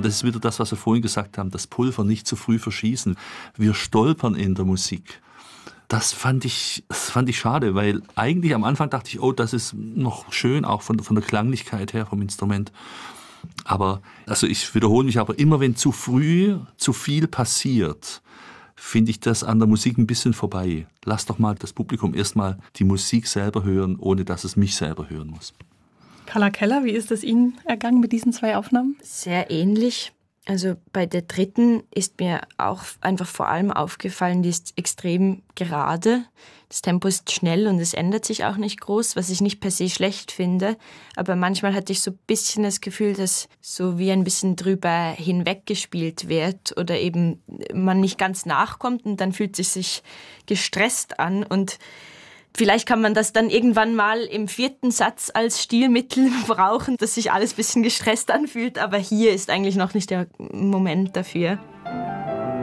das ist wieder das, was wir vorhin gesagt haben, das Pulver nicht zu früh verschießen. Wir stolpern in der Musik. Das fand ich schade, weil eigentlich am Anfang dachte ich, oh, das ist noch schön, auch von der Klanglichkeit her, vom Instrument. Aber, also ich wiederhole mich aber immer, wenn zu früh zu viel passiert, finde ich das an der Musik ein bisschen vorbei. Lass doch mal das Publikum erstmal die Musik selber hören, ohne dass es mich selber hören muss. Carla Keller, wie ist es Ihnen ergangen mit diesen 2 Aufnahmen? Sehr ähnlich. Also bei der dritten ist mir auch einfach vor allem aufgefallen, die ist extrem gerade. Das Tempo ist schnell und es ändert sich auch nicht groß, was ich nicht per se schlecht finde. Aber manchmal hatte ich so ein bisschen das Gefühl, dass so wie ein bisschen drüber hinweggespielt wird oder eben man nicht ganz nachkommt und dann fühlt es sich gestresst an. Und vielleicht kann man das dann irgendwann mal im 4. Satz als Stilmittel brauchen, dass sich alles ein bisschen gestresst anfühlt. Aber hier ist eigentlich noch nicht der Moment dafür.